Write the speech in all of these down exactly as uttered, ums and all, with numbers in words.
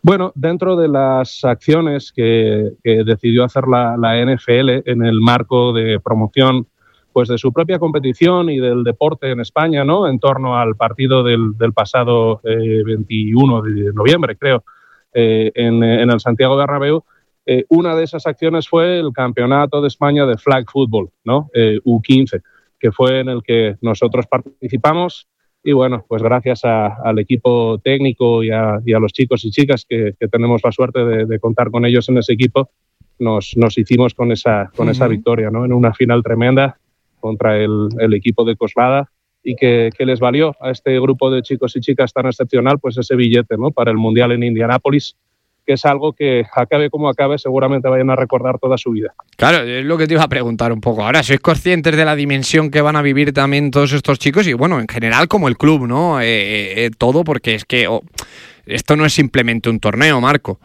Bueno, dentro de las acciones que, que decidió hacer la, la N F L en el marco de promoción pues de su propia competición y del deporte en España, ¿no? En torno al partido del, del pasado eh, veintiuno de noviembre, creo, eh, en, en el Santiago Bernabéu, eh, una de esas acciones fue el Campeonato de España de Flag Football, ¿no? Eh, U quince, que fue en el que nosotros participamos. Y bueno, pues gracias a, al equipo técnico y a, y a los chicos y chicas que, que tenemos la suerte de, de contar con ellos en ese equipo, nos, nos hicimos con esa, con uh-huh. esa victoria, ¿no? En una final tremenda contra el, el equipo de Coslada, y que, que les valió a este grupo de chicos y chicas tan excepcional pues ese billete, ¿no? Para el Mundial en Indianápolis, que es algo que acabe como acabe seguramente vayan a recordar toda su vida. Claro, es lo que te iba a preguntar un poco. Ahora, ¿sois conscientes de la dimensión que van a vivir también todos estos chicos? Y bueno, en general como el club, ¿no? Eh, eh, todo, porque es que oh, esto no es simplemente un torneo, Marco.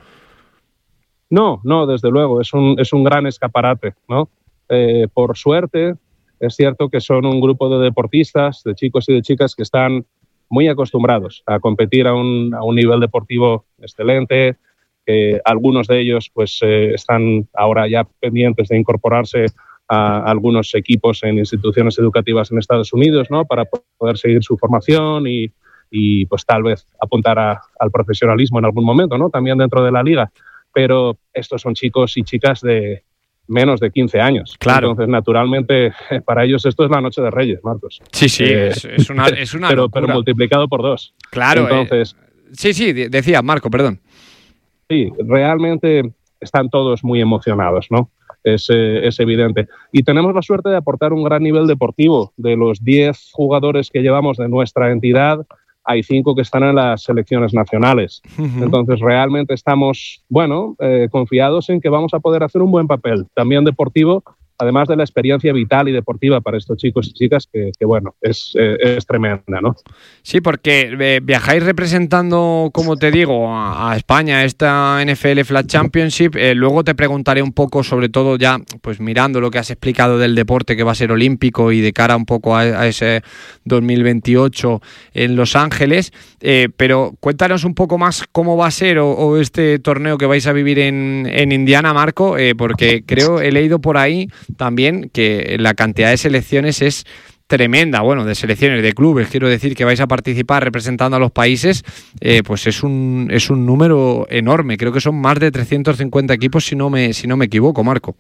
No, no, desde luego, es un, es un gran escaparate, ¿no? Eh, por suerte, es cierto que son un grupo de deportistas, de chicos y de chicas que están muy acostumbrados a competir a un, a un nivel deportivo excelente. Eh, algunos de ellos pues, eh, están ahora ya pendientes de incorporarse a algunos equipos en instituciones educativas en Estados Unidos, ¿no? Para poder seguir su formación y, y pues, tal vez apuntar a, al profesionalismo en algún momento, ¿no? También dentro de la liga. Pero estos son chicos y chicas de menos de quince años. Claro. Entonces, naturalmente, para ellos esto es la noche de Reyes, Marcos. Sí, sí, eh, es, es una, es una pero, locura. Pero multiplicado por dos. Claro. Entonces, eh, sí, sí, decía Marco, perdón. Sí, realmente están todos muy emocionados, ¿no? Es, eh, es evidente. Y tenemos la suerte de aportar un gran nivel deportivo. De los diez jugadores que llevamos de nuestra entidad, hay cinco que están en las selecciones nacionales. Uh-huh. Entonces, realmente estamos, bueno, eh, confiados en que vamos a poder hacer un buen papel, también deportivo, además de la experiencia vital y deportiva para estos chicos y chicas, que, que bueno, es, eh, es tremenda, ¿no? Sí, porque eh, viajáis representando, como te digo, a, a España, esta N F L Flag Championship. Eh, luego te preguntaré un poco, sobre todo ya, pues mirando lo que has explicado del deporte que va a ser olímpico y de cara un poco a, a ese dos mil veintiocho en Los Ángeles. Eh, pero cuéntanos un poco más cómo va a ser o, o este torneo que vais a vivir en, en Indiana, Marco, eh, porque creo, he leído por ahí también que la cantidad de selecciones es tremenda, bueno, de selecciones, de clubes, quiero decir, que vais a participar representando a los países, eh, pues es un es un número enorme, creo que son más de trescientos cincuenta equipos si no me si no me equivoco, Marco.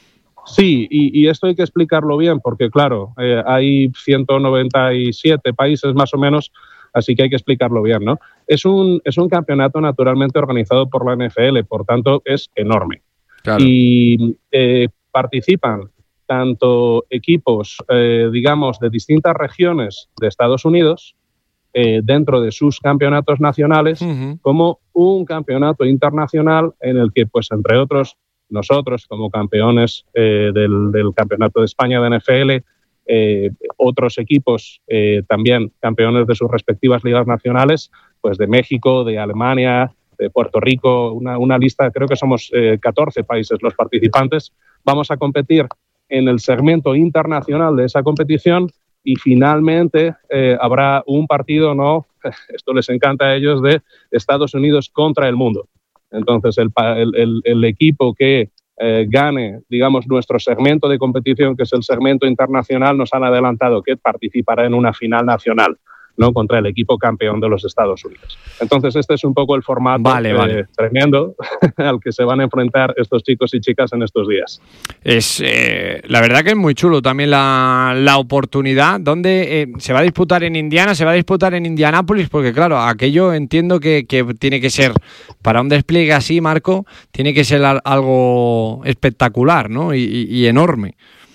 Sí, y, y esto hay que explicarlo bien, porque claro, eh, hay ciento noventa y siete países más o menos, así que hay que explicarlo bien, ¿no? Es un, es un campeonato naturalmente organizado por la N F L, por tanto es enorme. Claro. Y eh, participan tanto equipos, eh, digamos, de distintas regiones de Estados Unidos eh, dentro de sus campeonatos nacionales, uh-huh. como un campeonato internacional en el que, pues, entre otros, nosotros como campeones eh, del, del Campeonato de España de N F L, eh, otros equipos eh, también campeones de sus respectivas ligas nacionales, pues de México, de Alemania, de Puerto Rico, una, una lista, creo que somos eh, catorce países los participantes. Vamos a competir en el segmento internacional de esa competición y finalmente eh, habrá un partido, ¿no? Esto les encanta a ellos, de Estados Unidos contra el mundo. Entonces, el, el, el equipo que eh, gane, digamos, nuestro segmento de competición, que es el segmento internacional, nos han adelantado que participará en una final nacional, ¿no? Contra el equipo campeón de los Estados Unidos. Entonces, este es un poco el formato vale, eh, vale. tremendo al que se van a enfrentar estos chicos y chicas en estos días. Es eh, la verdad que es muy chulo también la, la oportunidad. ¿Dónde eh, se va a disputar? ¿En Indiana? ¿Se va a disputar en Indianápolis? Porque claro, aquello entiendo que, que tiene que ser, para un despliegue así, Marco, tiene que ser algo espectacular, ¿no? Y, y, y enorme.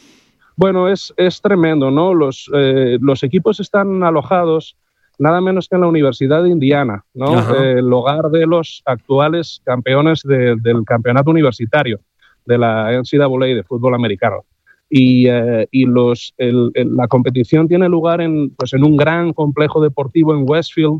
Bueno, es, es tremendo, ¿no? Los, eh, los equipos están alojados nada menos que en la Universidad de Indiana, ¿no? Eh, el hogar de los actuales campeones de, del campeonato universitario de la N C double A de fútbol americano. Y, eh, y los, el, el, la competición tiene lugar en, pues en un gran complejo deportivo en Westfield,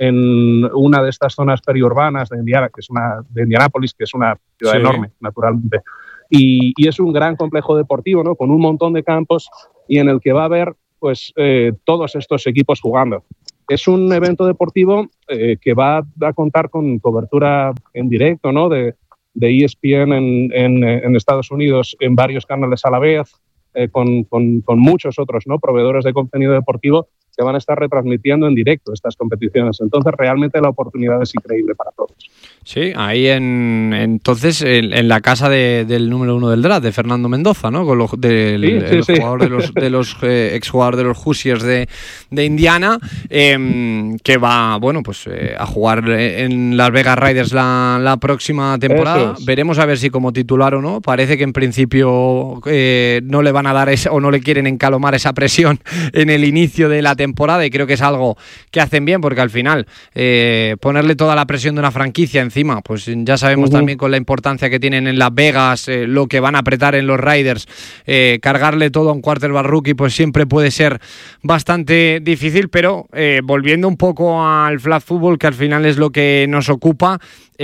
en una de estas zonas periurbanas de Indiana, que es una, de Indianápolis, que es una ciudad sí. enorme, naturalmente. Y, y es un gran complejo deportivo, ¿no? Con un montón de campos y en el que va a haber pues, eh, todos estos equipos jugando. es un evento deportivo eh, que va a contar con cobertura en directo, ¿no? De, de E S P N en, en, en Estados Unidos en varios canales a la vez, eh, con, con, con muchos otros, ¿no? Proveedores de contenido deportivo que van a estar retransmitiendo en directo estas competiciones. Entonces, realmente la oportunidad es increíble para todos. Sí, ahí en entonces en, en la casa de, del número uno del draft, de Fernando Mendoza, ¿no? Con lo, del sí, sí, el sí. jugador de los, de los eh, exjugador de los Hoosiers de, de Indiana, eh, que va, bueno, pues eh, a jugar en Las Vegas Raiders la, la próxima temporada. Es. Veremos a ver si como titular o no. Parece que en principio eh, no le van a dar esa, o no le quieren encalomar esa presión en el inicio de la temporada, y creo que es algo que hacen bien, porque al final eh, ponerle toda la presión de una franquicia encima, pues ya sabemos uh-huh. también con la importancia que tienen en Las Vegas, eh, lo que van a apretar en los Raiders, eh, cargarle todo a un quarterback rookie pues siempre puede ser bastante difícil, pero eh, volviendo un poco al flag football, que al final es lo que nos ocupa,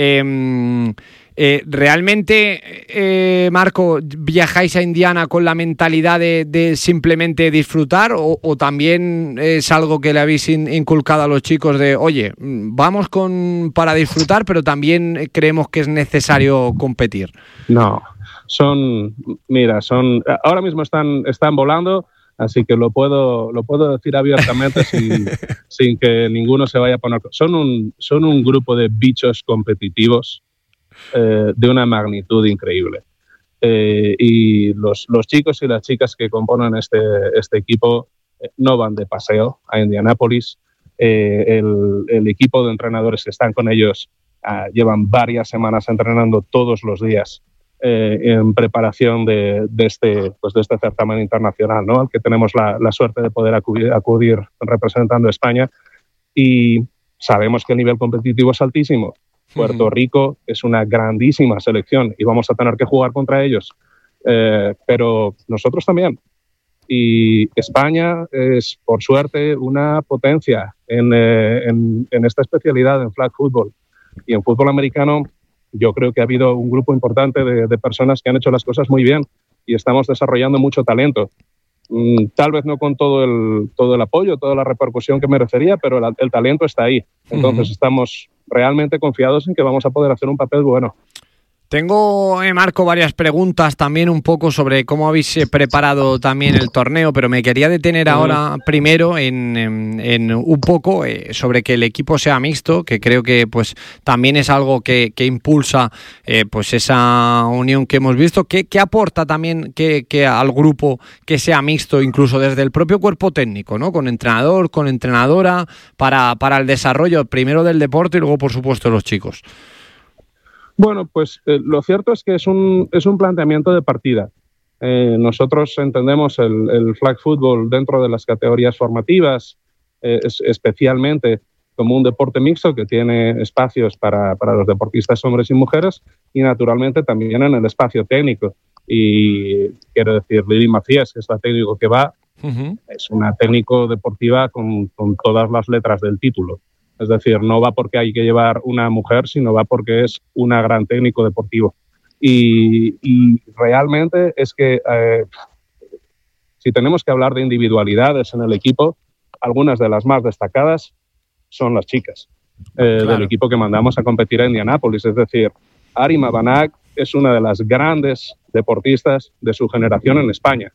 eh, Eh, ¿realmente, eh, Marco, viajáis a Indiana con la mentalidad de, de simplemente disfrutar, o, o también es algo que le habéis in, inculcado a los chicos de, oye, vamos con para disfrutar, pero también creemos que es necesario competir? No, son, mira, son ahora mismo están, están volando, así que lo puedo, lo puedo decir abiertamente sin, sin que ninguno se vaya a poner. Son un, son un grupo de bichos competitivos Eh, de una magnitud increíble. Eh, y los, los chicos y las chicas que componen este, este equipo eh, no van de paseo a Indianápolis. Eh, el, el equipo de entrenadores que están con ellos uh, llevan varias semanas entrenando todos los días eh, en preparación de, de, este, pues de este certamen internacional, ¿no? Al que tenemos la, la suerte de poder acudir, acudir representando a España. Y sabemos que el nivel competitivo es altísimo. Puerto Rico es una grandísima selección y vamos a tener que jugar contra ellos, eh, pero nosotros también. Y España es, por suerte, una potencia en, eh, en, en esta especialidad, en flag football. Y en fútbol americano yo creo que ha habido un grupo importante de, de personas que han hecho las cosas muy bien y estamos desarrollando mucho talento. Mm, tal vez no con todo el, todo el apoyo, toda la repercusión que merecería, pero el, el talento está ahí. Entonces uh-huh. estamos realmente confiados en que vamos a poder hacer un papel bueno. Tengo, eh, Marco, varias preguntas también un poco sobre cómo habéis eh, preparado también el torneo, pero me quería detener ahora primero en, en, en un poco eh, sobre que el equipo sea mixto, que creo que pues también es algo que, que impulsa eh, pues esa unión que hemos visto. ¿Qué, qué aporta también que, que al grupo que sea mixto, incluso desde el propio cuerpo técnico, ¿no? Con entrenador, con entrenadora, para, para el desarrollo primero del deporte y luego, por supuesto, los chicos? Bueno, pues eh, lo cierto es que es un, es un planteamiento de partida. Eh, nosotros entendemos el, el flag football dentro de las categorías formativas, eh, es, especialmente como un deporte mixto que tiene espacios para, para los deportistas hombres y mujeres, y naturalmente también en el espacio técnico. Y quiero decir, Lili Macías, que es la técnico que va, uh-huh. es una técnico deportiva con, con todas las letras del título. Es decir, no va porque hay que llevar una mujer, sino va porque es una gran técnico deportivo. Y, y realmente es que eh, si tenemos que hablar de individualidades en el equipo, algunas de las más destacadas son las chicas eh, claro. del equipo que mandamos a competir a Indianápolis. Es decir, Arima Banak es una de las grandes deportistas de su generación en España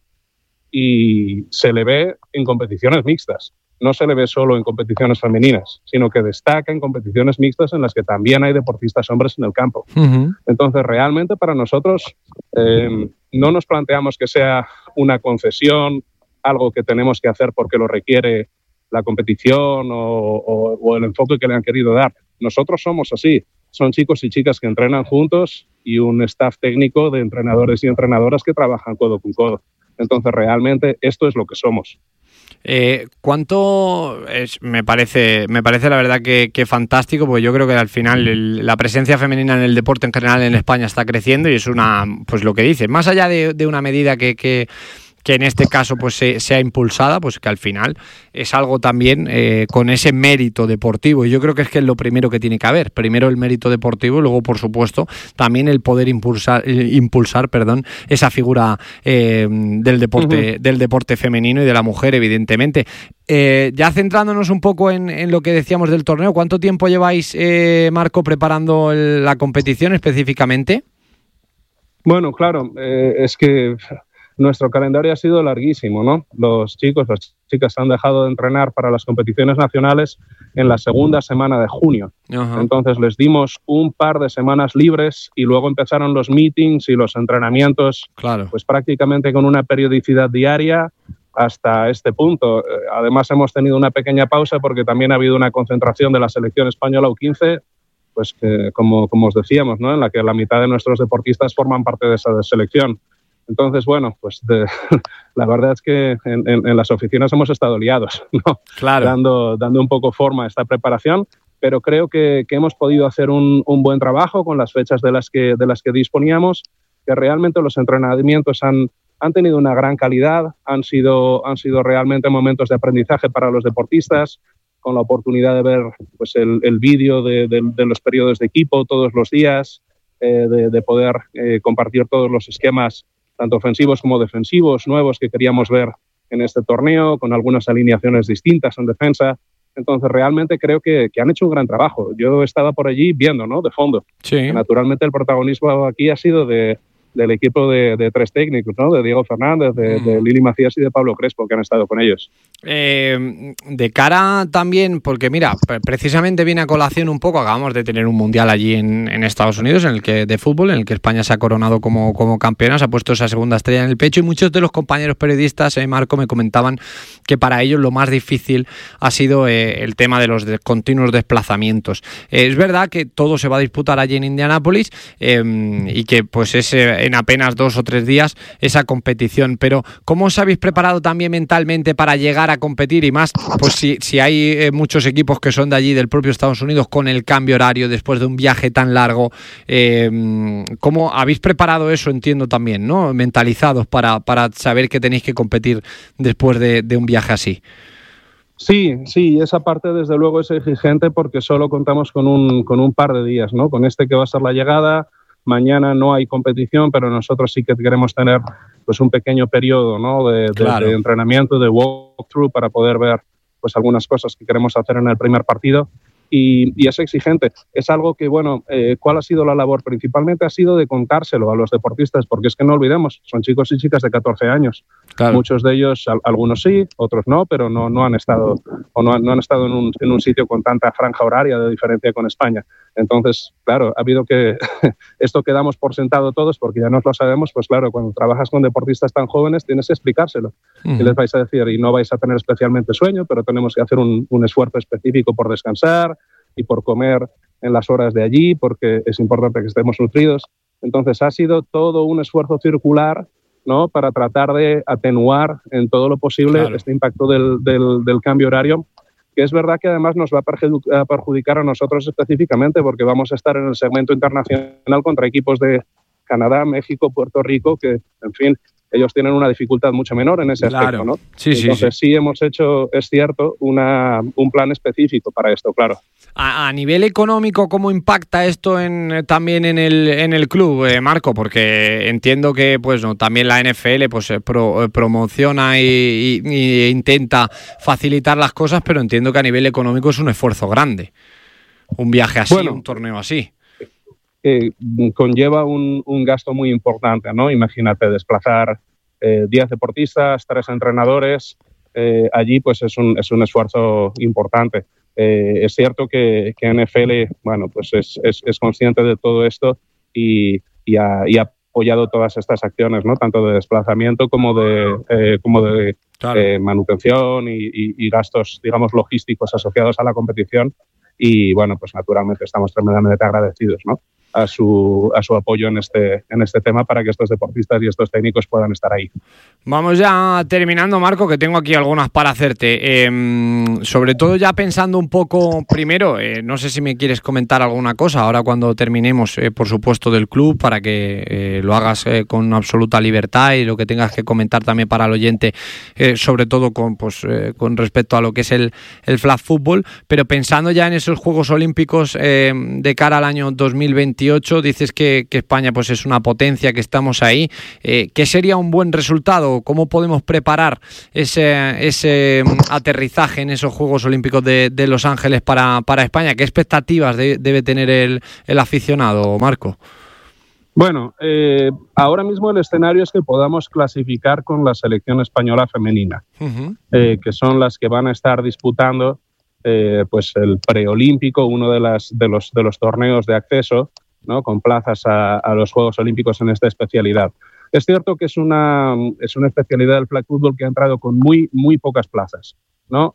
y se le ve en competiciones mixtas. No se le ve solo en competiciones femeninas, sino que destaca en competiciones mixtas en las que también hay deportistas hombres en el campo. Uh-huh. Entonces, realmente para nosotros eh, no nos planteamos que sea una concesión, algo que tenemos que hacer porque lo requiere la competición o, o, o el enfoque que le han querido dar. Nosotros somos así. Son chicos y chicas que entrenan juntos y un staff técnico de entrenadores y entrenadoras que trabajan codo con codo. Entonces, realmente esto es lo que somos. Eh, ¿Cuánto es, me parece me parece la verdad que, que fantástico, porque yo creo que al final el, la presencia femenina en el deporte en general en España está creciendo y es una, pues lo que dice, más allá de, de una medida que, que que en este caso pues se, sea impulsada, pues que al final es algo también eh, con ese mérito deportivo. Y yo creo que es que es lo primero que tiene que haber. Primero el mérito deportivo y luego, por supuesto, también el poder impulsar, impulsar perdón, esa figura eh, del deporte, uh-huh. del deporte femenino y de la mujer, evidentemente. Eh, ya centrándonos un poco en, en lo que decíamos del torneo, ¿cuánto tiempo lleváis, eh, Marco, preparando el, la competición específicamente? Bueno, claro, eh, es que nuestro calendario ha sido larguísimo, ¿no? Los chicos, las chicas han dejado de entrenar para las competiciones nacionales en la segunda semana de junio. Uh-huh. Entonces les dimos un par de semanas libres y luego empezaron los meetings y los entrenamientos, claro, pues prácticamente con una periodicidad diaria hasta este punto. Además hemos tenido una pequeña pausa porque también ha habido una concentración de la selección española U quince, pues que, como, como os decíamos, ¿no? En la que la mitad de nuestros deportistas forman parte de esa selección. Entonces, bueno, pues de, la verdad es que en, en, en las oficinas hemos estado liados, ¿no? Claro. Dando, dando un poco forma a esta preparación, pero creo que, que hemos podido hacer un, un buen trabajo con las fechas de las que, de las que disponíamos, que realmente los entrenamientos han, han tenido una gran calidad, han sido, han sido realmente momentos de aprendizaje para los deportistas, con la oportunidad de ver pues, el, el vídeo de, de, de los periodos de equipo todos los días, eh, de, de poder eh, compartir todos los esquemas tanto ofensivos como defensivos, nuevos que queríamos ver en este torneo, con algunas alineaciones distintas en defensa. Entonces, realmente creo que, que han hecho un gran trabajo. Yo estaba por allí viendo, ¿no? De fondo. Sí. Naturalmente, el protagonismo aquí ha sido de, del equipo de, de tres técnicos, ¿no? De Diego Fernández, de, mm. de Lili Macías y de Pablo Crespo, que han estado con ellos. Eh, de cara también, porque mira, precisamente viene a colación un poco, acabamos de tener un mundial allí en, en Estados Unidos, en el que de fútbol, en el que España se ha coronado como, como campeona, se ha puesto esa segunda estrella en el pecho, y muchos de los compañeros periodistas, eh, Marco, me comentaban que para ellos lo más difícil ha sido eh, el tema de los de, continuos desplazamientos. Eh, es verdad que todo se va a disputar allí en Indianápolis eh, y que pues es eh, en apenas dos o tres días esa competición, pero ¿cómo os habéis preparado también mentalmente para llegar a competir? Y más, pues si, si hay eh, muchos equipos que son de allí, del propio Estados Unidos, con el cambio horario después de un viaje tan largo, eh, ¿cómo habéis preparado eso? Entiendo también, ¿no? Mentalizados para, para saber que tenéis que competir después de, de un viaje así. Sí, sí, esa parte desde luego es exigente porque solo contamos con un, con un par de días, ¿no? Con este que va a ser la llegada. Mañana no hay competición, pero nosotros sí que queremos tener pues un pequeño periodo, ¿no? de, de, claro. de entrenamiento, de walkthrough, para poder ver pues algunas cosas que queremos hacer en el primer partido. Y, y es exigente. Es algo que, bueno, eh, ¿cuál ha sido la labor? Principalmente ha sido de contárselo a los deportistas, porque es que no olvidemos, son chicos y chicas de catorce años. Claro. Muchos de ellos, algunos sí, otros no, pero no, no han estado o no han, no han estado en un, en un sitio con tanta franja horaria de diferencia con España. Entonces, claro, ha habido que esto que damos por sentado todos, porque ya nos lo sabemos, pues claro, cuando trabajas con deportistas tan jóvenes tienes que explicárselo. Uh-huh. ¿Qué les vais a decir? Y no vais a tener especialmente sueño, pero tenemos que hacer un, un esfuerzo específico por descansar y por comer en las horas de allí, porque es importante que estemos nutridos. Entonces ha sido todo un esfuerzo circular, ¿no? Para tratar de atenuar en todo lo posible claro. este impacto del, del, del cambio horario, que es verdad que además nos va a perjudicar a nosotros específicamente, porque vamos a estar en el segmento internacional contra equipos de Canadá, México, Puerto Rico, que, en fin, ellos tienen una dificultad mucho menor en ese claro. aspecto, ¿no? Sí, Entonces sí, sí. sí hemos hecho, es cierto, una, un plan específico para esto, claro. A, a nivel económico, ¿cómo impacta esto en, también en el, en el club, eh, Marco? Porque entiendo que pues no, también la N F L pues, pro, promociona y, y, y intenta facilitar las cosas, pero entiendo que a nivel económico es un esfuerzo grande. Un viaje así, bueno, un torneo así. Eh, conlleva un, un gasto muy importante, ¿no? Imagínate desplazar eh, diez deportistas, tres entrenadores, eh, allí pues es un, es un esfuerzo importante. Eh, es cierto que, que N F L, bueno, pues es, es, es consciente de todo esto y, y, ha, y ha apoyado todas estas acciones, ¿no? Tanto de desplazamiento como de, eh, como de claro. eh, manutención y, y, y gastos, digamos, logísticos asociados a la competición. Y bueno, pues naturalmente estamos tremendamente agradecidos, ¿no? a su, a su apoyo en este, en este tema para que estos deportistas y estos técnicos puedan estar ahí. Vamos ya terminando, Marco, que tengo aquí algunas para hacerte. Eh, sobre todo ya pensando un poco, primero, eh, no sé si me quieres comentar alguna cosa ahora cuando terminemos, eh, por supuesto, del club, para que eh, lo hagas eh, con absoluta libertad y lo que tengas que comentar también para el oyente, eh, sobre todo con, pues, eh, con respecto a lo que es el, el flag football, pero pensando ya en esos Juegos Olímpicos eh, de cara al año dos mil veintiocho, dices que, que España pues es una potencia, que estamos ahí. Eh, ¿Qué sería un buen resultado? ¿Cómo podemos preparar ese, ese aterrizaje en esos Juegos Olímpicos de, de Los Ángeles para, para España? ¿Qué expectativas de, debe tener el, el aficionado, Marco? Bueno, eh, ahora mismo el escenario es que podamos clasificar con la selección española femenina, uh-huh. eh, que son las que van a estar disputando eh, pues el preolímpico, uno de, las, de, los, de los torneos de acceso, ¿no? Con plazas a, a los Juegos Olímpicos en esta especialidad. Es cierto que es una, es una especialidad del flag football que ha entrado con muy, muy pocas plazas, ¿no?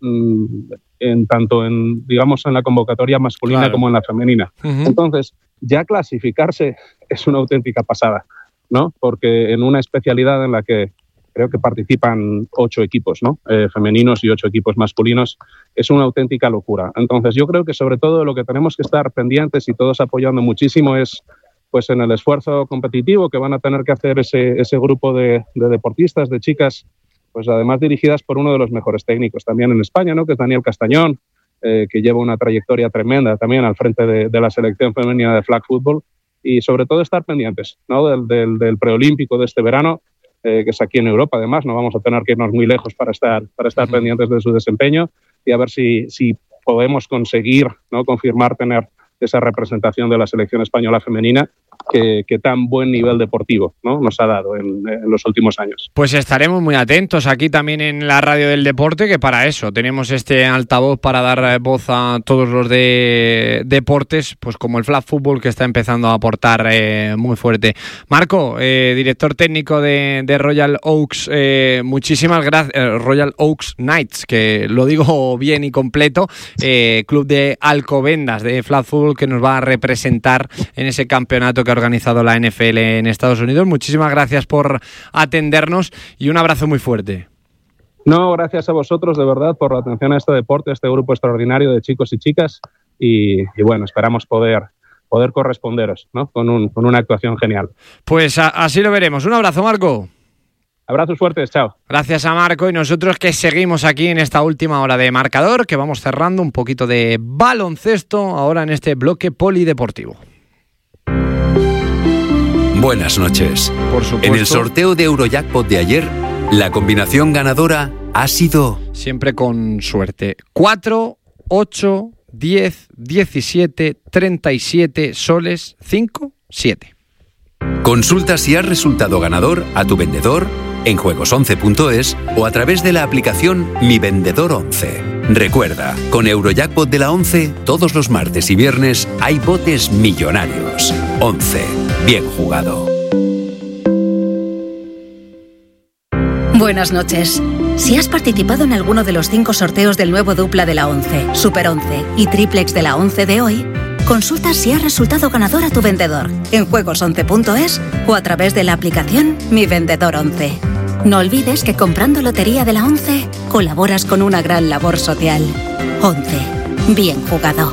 En, tanto en, digamos, en la convocatoria masculina claro. como en la femenina. Uh-huh. Entonces, ya clasificarse es una auténtica pasada, ¿no? Porque en una especialidad en la que creo que participan ocho equipos, ¿no? Eh, femeninos y ocho equipos masculinos, es una auténtica locura. Entonces, yo creo que sobre todo lo que tenemos que estar pendientes y todos apoyando muchísimo es pues en el esfuerzo competitivo que van a tener que hacer ese, ese grupo de, de deportistas, de chicas, pues además dirigidas por uno de los mejores técnicos también en España, ¿no? Que es Daniel Castañón, eh, que lleva una trayectoria tremenda también al frente de, de la selección femenina de flag football, y sobre todo estar pendientes, ¿no? del, del, del preolímpico de este verano, eh, que es aquí en Europa además, no vamos a tener que irnos muy lejos para estar, para estar uh-huh. pendientes de su desempeño y a ver si, si podemos conseguir, ¿no? confirmar tener esa representación de la selección española femenina que, que tan buen nivel deportivo, ¿no? nos ha dado en, en los últimos años. Pues estaremos muy atentos aquí también en la Radio del Deporte, que para eso tenemos este altavoz para dar voz a todos los de deportes, pues como el flag football, que está empezando a aportar eh, muy fuerte. Marco, eh, director técnico de, de Royal Oaks, eh, muchísimas gracias. Eh, Royal Oaks Knights, que lo digo bien y completo, eh, club de Alcobendas de flag football, que nos va a representar en ese campeonato que ha organizado la N F L en Estados Unidos. Muchísimas gracias por atendernos y un abrazo muy fuerte. No, gracias a vosotros de verdad por la atención a este deporte, a este grupo extraordinario de chicos y chicas y, y bueno, esperamos poder, poder corresponderos, ¿no? con, un, con una actuación genial. Pues a, así lo veremos. Un abrazo, Marco. Abrazos fuertes, chao. Gracias a Marco y nosotros que seguimos aquí en esta última hora de marcador, que vamos cerrando un poquito de baloncesto ahora en este bloque polideportivo. Buenas noches. Por supuesto. En el sorteo de Eurojackpot de ayer, la combinación ganadora ha sido... Siempre con suerte. cuatro, ocho, diez, diecisiete, treinta y siete, soles, cinco, siete. Consulta si has resultado ganador a tu vendedor en juegos once punto es o a través de la aplicación Mi Vendedor once. Recuerda, con Eurojackpot de la once, todos los martes y viernes hay botes millonarios. once. Bien jugado. Buenas noches. Si has participado en alguno de los cinco sorteos del nuevo dupla de la once, Super once y Triplex de la once de hoy, consulta si has resultado ganador a tu vendedor en juegos once punto es o a través de la aplicación Mi Vendedor once. No olvides que comprando Lotería de la once colaboras con una gran labor social. once. Bien jugado.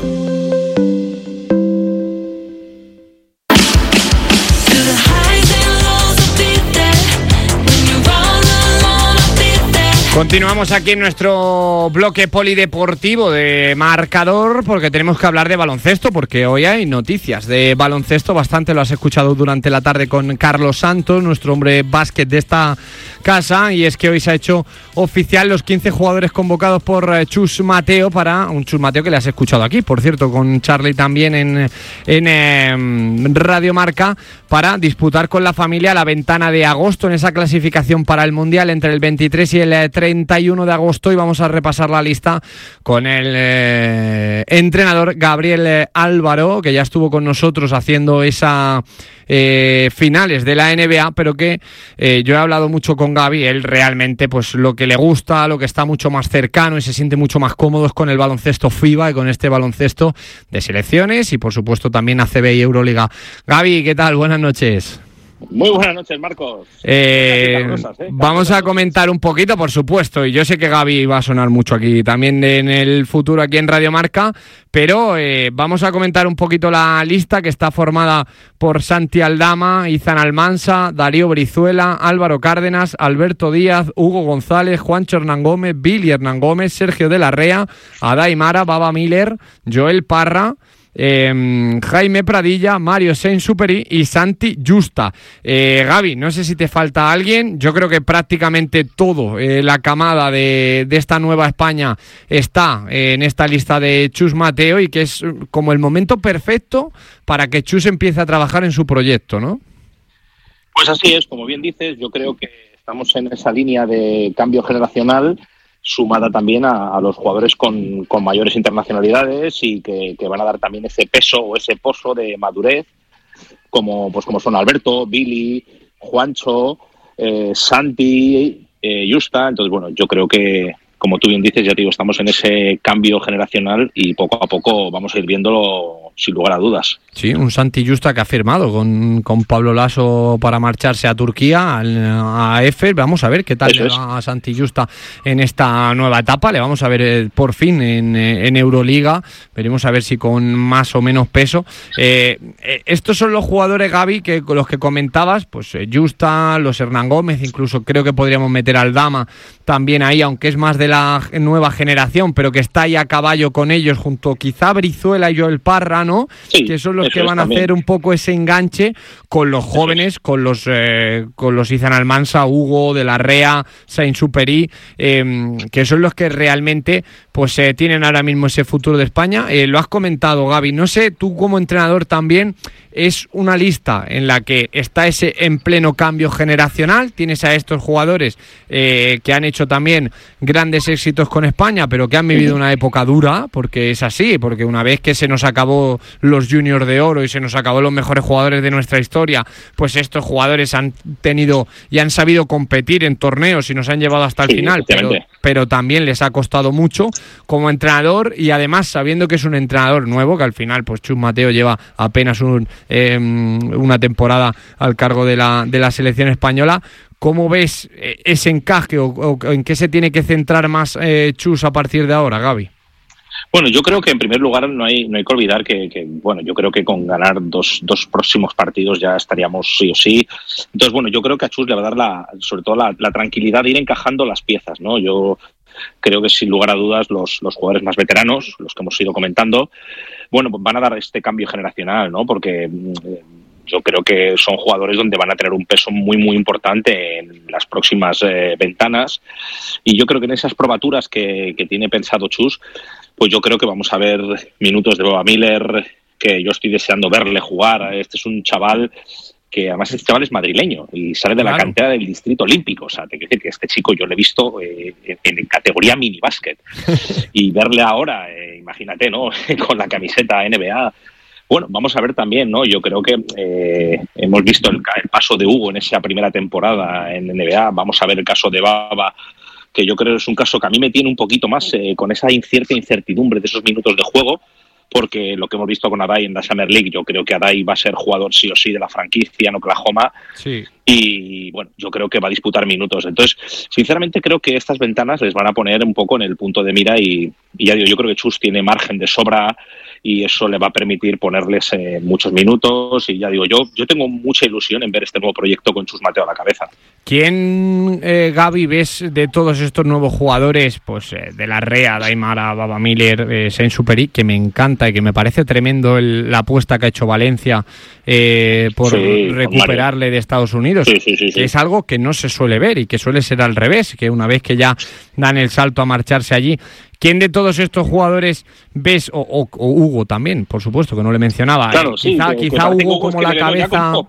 Continuamos aquí en nuestro bloque polideportivo de marcador porque tenemos que hablar de baloncesto, porque hoy hay noticias de baloncesto, bastante lo has escuchado durante la tarde con Carlos Santos, nuestro hombre básquet de esta casa, y es que hoy se ha hecho oficial los quince jugadores convocados por Chus Mateo, para un Chus Mateo que le has escuchado aquí, por cierto, con Charlie también en, en eh, Radio Marca, para disputar con la familia la ventana de agosto en esa clasificación para el Mundial entre el veintitrés y el treinta treinta y uno de agosto y vamos a repasar la lista con el eh, entrenador Gabriel eh, Álvaro, que ya estuvo con nosotros haciendo esa eh, finales de la N B A, pero que eh, yo he hablado mucho con Gaby. Él realmente pues lo que le gusta, lo que está mucho más cercano y se siente mucho más cómodo es con el baloncesto FIBA y con este baloncesto de selecciones y por supuesto también A C B y Euroliga. Gaby, ¿qué tal? Buenas noches. Muy buenas noches, Marcos. Eh, rosas, ¿eh? Vamos a comentar un poquito, por supuesto, y yo sé que Gaby va a sonar mucho aquí también en el futuro aquí en Radio Marca, pero eh, vamos a comentar un poquito la lista que está formada por Santi Aldama, Izan Almansa, Darío Brizuela, Álvaro Cárdenas, Alberto Díaz, Hugo González, Juancho Hernán Gómez, Billy Hernán Gómez, Sergio de la Rea, Adai Mara, Baba Miller, Joel Parra, Eh, Jaime Pradilla, Mario Saint-Superi y Santi Justa. eh, Gaby, no sé si te falta alguien. Yo creo que prácticamente todo eh, la camada de, de esta nueva España está eh, en esta lista de Chus Mateo y que es como el momento perfecto para que Chus empiece a trabajar en su proyecto, ¿no? Pues así es, como bien dices, yo creo que estamos en esa línea de cambio generacional sumada también a, a los jugadores con, con mayores internacionalidades y que, que van a dar también ese peso o ese pozo de madurez, como pues como son Alberto, Billy, Juancho, eh, Santi, eh, Justa. Entonces, bueno, yo creo que, como tú bien dices, ya te digo, estamos en ese cambio generacional y poco a poco vamos a ir viéndolo sin lugar a dudas. Sí, un Santi Justa que ha firmado con, con Pablo Lasso para marcharse a Turquía, a Efer. Vamos a ver qué tal Eso le va es. a Santi Justa en esta nueva etapa. Le vamos a ver eh, por fin en, en Euroliga. Veremos a ver si con más o menos peso. Eh, eh, estos son los jugadores, Gaby, que los que comentabas, pues eh, Justa, los Hernán Gómez, incluso creo que podríamos meter al Dama también ahí, aunque es más de la nueva generación, pero que está ahí a caballo con ellos, junto quizá Brizuela y Joel Parra, ¿no? Sí, que son los que van a hacer un poco ese enganche con los jóvenes, con los eh, con los Izan Almansa, Hugo, De la Rea, Saint-Superi, eh, que son los que realmente pues eh, tienen ahora mismo ese futuro de España. Eh, lo has comentado, Gaby. No sé, tú como entrenador también, es una lista en la que está ese en pleno cambio generacional. Tienes a estos jugadores eh, que han hecho también grandes éxitos con España, pero que han vivido una época dura, porque es así, porque una vez que se nos acabó los juniors de oro y se nos acabó los mejores jugadores de nuestra historia, pues estos jugadores han tenido y han sabido competir en torneos y nos han llevado hasta el sí, final, pero, pero también les ha costado mucho como entrenador, y además sabiendo que es un entrenador nuevo, que al final pues Chus Mateo lleva apenas un, eh, una temporada al cargo de la, de la selección española. ¿Cómo ves ese encaje o, o en qué se tiene que centrar más eh, Chus a partir de ahora, Gaby? Bueno, yo creo que en primer lugar no hay no hay que olvidar que, que bueno, yo creo que con ganar dos, dos próximos partidos ya estaríamos sí o sí. Entonces, bueno, yo creo que a Chus le va a dar la, sobre todo la, la tranquilidad de ir encajando las piezas, ¿no? Yo creo que sin lugar a dudas los, los jugadores más veteranos, los que hemos ido comentando, bueno, pues van a dar este cambio generacional, ¿no? Porque eh, yo creo que son jugadores donde van a tener un peso muy, muy importante en las próximas eh, ventanas. Y yo creo que en esas probaturas que, que tiene pensado Chus, pues yo creo que vamos a ver minutos de Baba Miller, que yo estoy deseando verle jugar. Este es un chaval que además este chaval es madrileño y sale de la claro. cantera del Distrito Olímpico. O sea, te quiero decir que este chico yo lo he visto eh, en, en categoría minibásquet. Y verle ahora, eh, imagínate, ¿no? Con la camiseta N B A. Bueno, vamos a ver también, ¿no? Yo creo que eh, hemos visto el, el paso de Hugo en esa primera temporada en N B A. Vamos a ver el caso de Baba, que yo creo que es un caso que a mí me tiene un poquito más eh, con esa incierta incertidumbre de esos minutos de juego, porque lo que hemos visto con Adai en la Summer League, yo creo que Adai va a ser jugador sí o sí de la franquicia en Oklahoma. Sí. Y bueno, yo creo que va a disputar minutos. Entonces, sinceramente creo que estas ventanas les van a poner un poco en el punto de mira y, y ya digo, yo creo que Chus tiene margen de sobra y eso le va a permitir ponerles eh, muchos minutos. Y ya digo, yo yo tengo mucha ilusión en ver este nuevo proyecto con Chus Mateo a la cabeza. ¿Quién, eh, Gaby, ves de todos estos nuevos jugadores, pues eh, de la Rea, Daimara, Baba Miller, eh, Saint-Superi, que me encanta y que me parece tremendo el, la apuesta que ha hecho Valencia eh, por sí, recuperarle de Estados Unidos? Sí, sí, sí, sí. Que es algo que no se suele ver y que suele ser al revés, que una vez que ya dan el salto a marcharse allí. ¿Quién de todos estos jugadores ves, o, o, o Hugo también, por supuesto, que no le mencionaba? Claro, eh, sí, quizá que, quizá que Hugo como la cabeza... Como...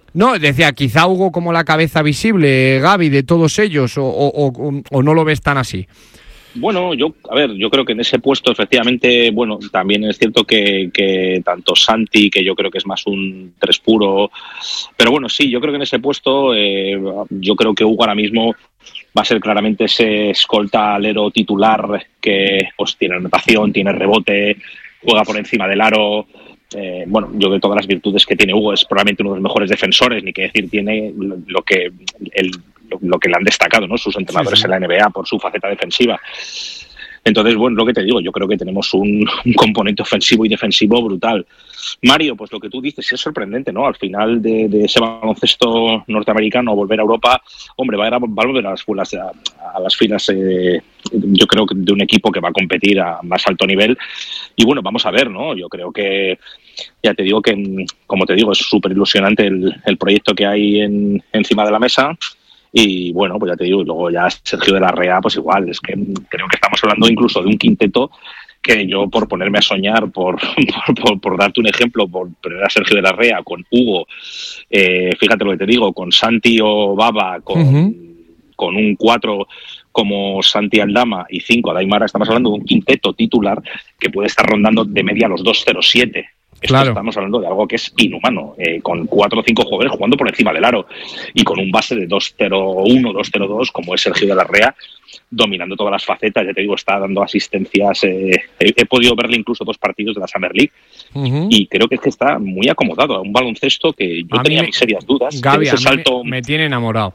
No, decía, quizá Hugo como la cabeza visible, Gaby, de todos ellos, o, o, o, o no lo ves tan así. Bueno, yo, a ver, yo creo que en ese puesto, efectivamente, bueno, también es cierto que, que tanto Santi, que yo creo que es más un tres puro, pero bueno, sí, yo creo que en ese puesto, eh, yo creo que Hugo ahora mismo va a ser claramente ese escolta alero titular que pues tiene anotación, tiene rebote, juega por encima del aro. Eh, bueno, yo creo que todas las virtudes que tiene Hugo, es probablemente uno de los mejores defensores, ni que decir, tiene lo, lo que el lo que le han destacado, ¿no? Sus entrenadores sí, sí. en la N B A por su faceta defensiva. Entonces, bueno, lo que te digo, yo creo que tenemos un, un componente ofensivo y defensivo brutal. Mario, pues lo que tú dices es sorprendente, ¿no? Al final de, de ese baloncesto norteamericano, volver a Europa, hombre, va a, ir a, va a volver a las filas, a, a las filas eh, yo creo que de un equipo que va a competir a más alto nivel. Y bueno, vamos a ver, ¿no? Yo creo que, ya te digo que, como te digo, es súper ilusionante el, el proyecto que hay en, encima de la mesa. Y bueno, pues ya te digo, y luego ya Sergio de la Rea, pues igual, es que creo que estamos hablando incluso de un quinteto que yo, por ponerme a soñar, por, por, por, por darte un ejemplo, por poner a Sergio de la Rea con Hugo, eh, fíjate lo que te digo, con Santi o Baba, con, uh-huh. con un cuatro como Santi Aldama y cinco Adai Mara, estamos hablando de un quinteto titular que puede estar rondando de media los dos cero siete. Esto claro. Estamos hablando de algo que es inhumano, eh, con cuatro o cinco jugadores jugando por encima del aro y con un base de dos cero uno, dos cero dos, como es Sergio de la Rea, dominando todas las facetas. Ya te digo, está dando asistencias. Eh, he, he podido verle incluso dos partidos de la Summer League uh-huh. y creo que es que está muy acomodado a un baloncesto que yo a tenía mis serias dudas. Gaby, ese a salto... me, me tiene enamorado.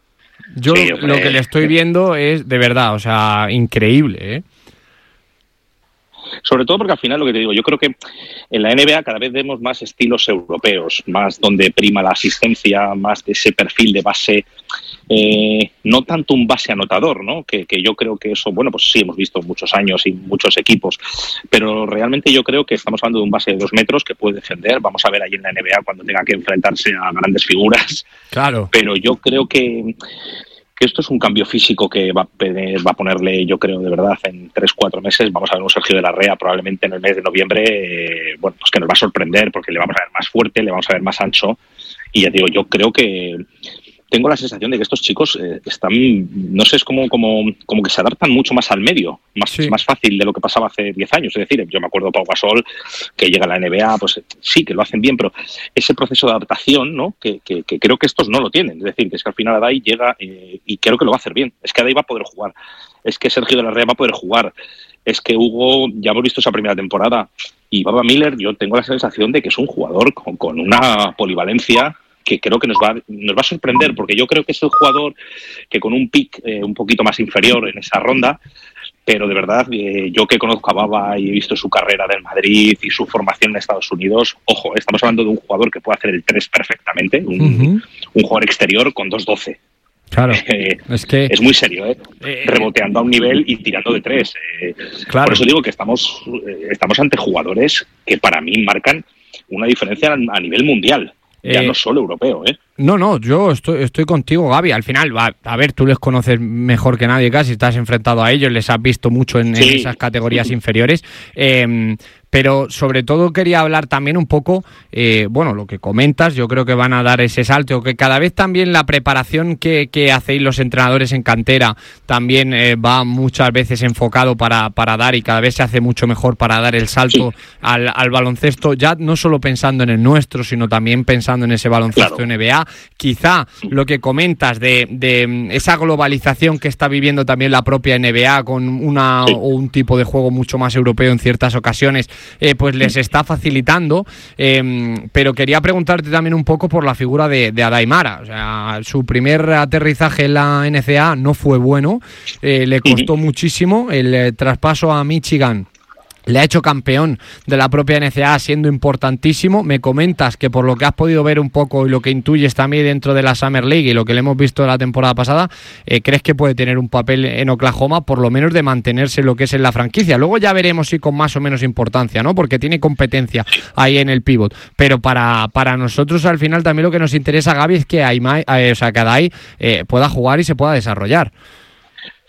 Yo sí, lo, lo que le estoy viendo es de verdad, o sea, increíble, ¿eh? Sobre todo porque al final, lo que te digo, yo creo que en la N B A cada vez vemos más estilos europeos, más donde prima la asistencia, más de ese perfil de base, eh, no tanto un base anotador, ¿no? Que, que yo creo que eso, bueno, pues sí, hemos visto muchos años y muchos equipos, pero realmente yo creo que estamos hablando de un base de dos metros que puede defender. Vamos a ver ahí en la N B A cuando tenga que enfrentarse a grandes figuras. Claro. Pero yo creo que... esto es un cambio físico que va a, va a ponerle, yo creo, de verdad, en tres, cuatro meses. Vamos a ver un Sergio de la Rea probablemente en el mes de noviembre, eh, bueno, pues que nos va a sorprender porque le vamos a ver más fuerte, le vamos a ver más ancho. Y ya digo, yo creo que tengo la sensación de que estos chicos eh, están, no sé, es como, como, como que se adaptan mucho más al medio, más, sí. más fácil de lo que pasaba hace diez años. Es decir, yo me acuerdo de Pau Gasol, que llega a la N B A, pues sí, que lo hacen bien, pero ese proceso de adaptación, ¿no? Que, que, que creo que estos no lo tienen. Es decir, que es que al final Adai llega eh, y creo que lo va a hacer bien. Es que Adai va a poder jugar. Es que Sergio de la Rea va a poder jugar. Es que Hugo, ya hemos visto esa primera temporada. Y Baba Miller, yo tengo la sensación de que es un jugador con, con una polivalencia que creo que nos va, nos va a sorprender, porque yo creo que es el jugador que con un pick eh, un poquito más inferior en esa ronda, pero de verdad, eh, yo que conozco a Baba y he visto su carrera del Madrid y su formación en Estados Unidos, ojo, estamos hablando de un jugador que puede hacer el tres perfectamente, un, uh-huh. un jugador exterior con dos doce. Claro, eh, es que es muy serio, ¿eh? Eh, reboteando a un nivel y tirando de tres. Eh. Claro. Por eso digo que estamos, eh, estamos ante jugadores que para mí marcan una diferencia a nivel mundial. Ya eh, no solo europeo, ¿eh? No, no, yo estoy, estoy contigo, Gaby. Al final, va, a ver, tú les conoces mejor que nadie casi, estás enfrentado a ellos, les has visto mucho en, sí. en esas categorías sí. inferiores. Eh, pero sobre todo quería hablar también un poco, eh, bueno, lo que comentas, yo creo que van a dar ese salto, que cada vez también la preparación que, que hacéis los entrenadores en cantera también eh, va muchas veces enfocado para, para dar y cada vez se hace mucho mejor para dar el salto sí. al, al baloncesto, ya no solo pensando en el nuestro, sino también pensando en ese baloncesto claro. N B A. Quizá lo que comentas de, de esa globalización que está viviendo también la propia N B A con una sí. o un tipo de juego mucho más europeo en ciertas ocasiones, Eh, pues les está facilitando, eh, pero quería preguntarte también un poco por la figura de, de Adai Mara. O sea, su primer aterrizaje en la N C A A no fue bueno, eh, le costó muchísimo el eh, traspaso a Michigan. Le ha hecho campeón de la propia N C A A siendo importantísimo. Me comentas que por lo que has podido ver un poco y lo que intuyes también dentro de la Summer League y lo que le hemos visto la temporada pasada, eh, crees que puede tener un papel en Oklahoma, por lo menos de mantenerse lo que es en la franquicia. Luego ya veremos si con más o menos importancia, ¿no? Porque tiene competencia ahí en el pivot. Pero para, para nosotros al final también lo que nos interesa, Gaby, es que Adai, eh, o sea, que Adai eh, pueda jugar y se pueda desarrollar.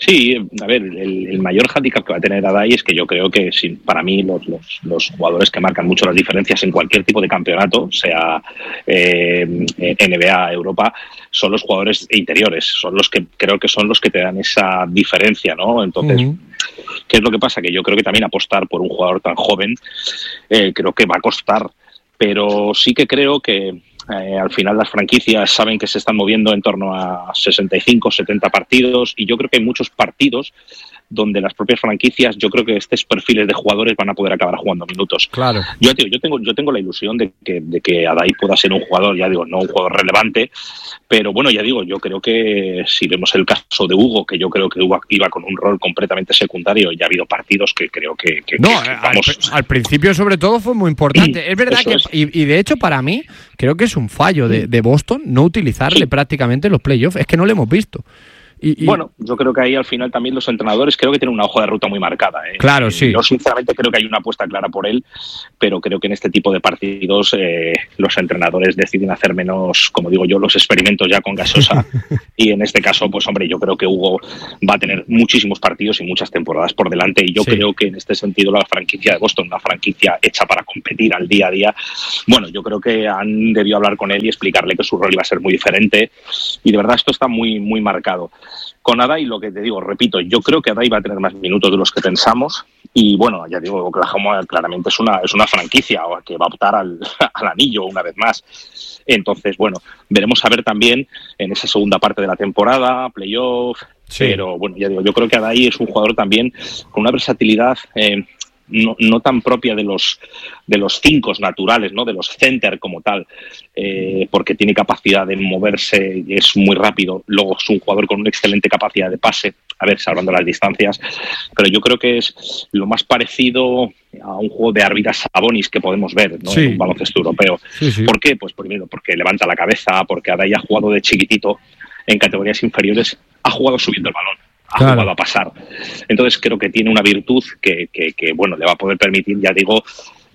Sí, a ver, el, el mayor hándicap que va a tener Adai es que yo creo que sí, para mí los, los, los jugadores que marcan mucho las diferencias en cualquier tipo de campeonato, sea eh, N B A, Europa, son los jugadores interiores, son los que creo que son los que te dan esa diferencia, ¿no? Entonces, uh-huh. ¿qué es lo que pasa? Que yo creo que también apostar por un jugador tan joven eh, creo que va a costar, pero sí que creo que Eh, al final las franquicias saben que se están moviendo en torno a sesenta y cinco, setenta partidos, y yo creo que hay muchos partidos donde las propias franquicias, yo creo que estos perfiles de jugadores van a poder acabar jugando minutos. Claro. Yo, tío, yo tengo yo tengo la ilusión de que, de que Adai pueda ser un jugador, ya digo, no un jugador relevante, pero bueno, ya digo, yo creo que si vemos el caso de Hugo, que yo creo que Hugo iba con un rol completamente secundario, y ha habido partidos que creo que... que no, que, vamos... al, al principio sobre todo fue muy importante. Es verdad que, es. y, y de hecho para mí, creo que es un fallo de, de Boston no utilizarle sí. prácticamente los playoffs, es que no lo hemos visto. Y, y... Bueno, yo creo que ahí al final también los entrenadores creo que tienen una hoja de ruta muy marcada. ¿eh? Claro, sí. Yo sinceramente creo que hay una apuesta clara por él, pero creo que en este tipo de partidos eh, los entrenadores deciden hacer menos, como digo yo, los experimentos ya con gaseosa. Y en este caso, pues hombre, yo creo que Hugo va a tener muchísimos partidos y muchas temporadas por delante, y yo sí. creo que en este sentido la franquicia de Boston, una franquicia hecha para competir al día a día, bueno, yo creo que han debido hablar con él y explicarle que su rol iba a ser muy diferente, y de verdad esto está muy, muy marcado. Con Adai, lo que te digo, repito, yo creo que Adai va a tener más minutos de los que pensamos, y bueno, ya digo, Oklahoma claramente es una, es una franquicia que va a optar al, al anillo una vez más. Entonces, bueno, veremos a ver también en esa segunda parte de la temporada, playoff, sí. pero bueno, ya digo, yo creo que Adai es un jugador también con una versatilidad eh, No, no tan propia de los de los cinco naturales, ¿no? De los center como tal, eh, porque tiene capacidad de moverse, es muy rápido, luego es un jugador con una excelente capacidad de pase, a ver, salvando las distancias, pero yo creo que es lo más parecido a un juego de Arvydas Sabonis que podemos ver, ¿no? Sí. En un baloncesto europeo. Sí, sí. ¿Por qué? Pues primero porque levanta la cabeza, porque Adai ha jugado de chiquitito en categorías inferiores, ha jugado subiendo el balón, ha claro. jugado a pasar. Entonces creo que tiene una virtud que, que, que bueno, le va a poder permitir, ya digo,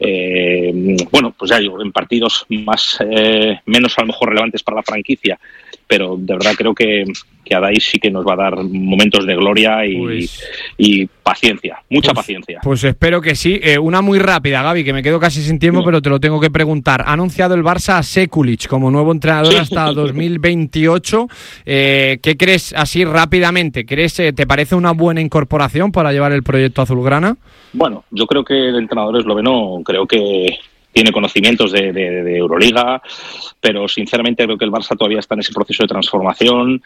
eh, bueno, pues ya digo, en partidos más eh, menos a lo mejor relevantes para la franquicia, pero de verdad creo que, que Adai sí que nos va a dar momentos de gloria y, pues, y paciencia, mucha pues, paciencia. Pues espero que sí. Eh, una muy rápida, Gaby, que me quedo casi sin tiempo, sí. pero te lo tengo que preguntar. Ha anunciado el Barça a Sekulic como nuevo entrenador sí. hasta dos mil veintiocho. Eh, ¿Qué crees así rápidamente? ¿Crees, eh, te parece una buena incorporación para llevar el proyecto azulgrana? Bueno, yo creo que el entrenador esloveno creo que tiene conocimientos de, de, de Euroliga, pero sinceramente creo que el Barça todavía está en ese proceso de transformación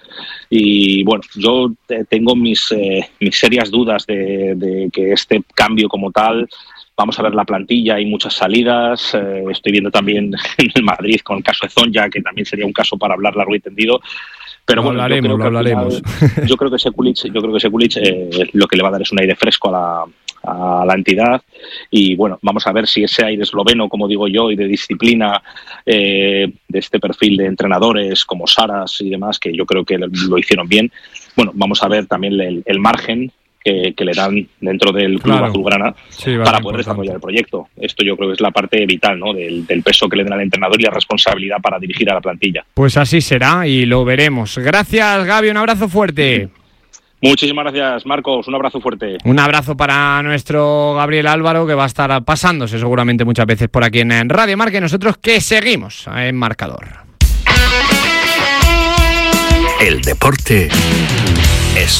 y bueno, yo tengo mis, eh, mis serias dudas de, de que este cambio como tal, vamos a ver la plantilla, hay muchas salidas, eh, estoy viendo también en el Madrid con el caso de Zonja, que también sería un caso para hablar largo y tendido. Pero lo bueno, hablaremos, yo creo lo que hablaremos. Final, yo creo que Sekulic, yo creo que Sekulic eh, lo que le va a dar es un aire fresco a la a la entidad y bueno, vamos a ver si ese aire esloveno, como digo yo, y de disciplina eh, de este perfil de entrenadores como Saras y demás, que yo creo que lo hicieron bien, bueno, vamos a ver también el, el margen que, que le dan dentro del club claro. azulgrana sí, para poder desarrollar el proyecto. Esto yo creo que es la parte vital, ¿no? Del, del peso que le den al entrenador y la responsabilidad para dirigir a la plantilla. Pues así será y lo veremos. Gracias, Gaby, un abrazo fuerte. Muchísimas gracias, Marcos. Un abrazo fuerte. Un abrazo para nuestro Gabriel Álvaro, que va a estar pasándose seguramente muchas veces por aquí en Radio Marca, y nosotros que seguimos en Marcador. El deporte